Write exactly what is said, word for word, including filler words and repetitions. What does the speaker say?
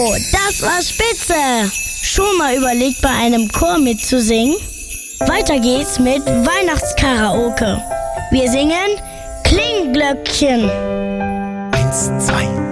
Oh, das war spitze! Schon mal überlegt, bei einem Chor mitzusingen? Weiter geht's mit Weihnachtskaraoke. Wir singen Klingglöckchen. Eins, zwei,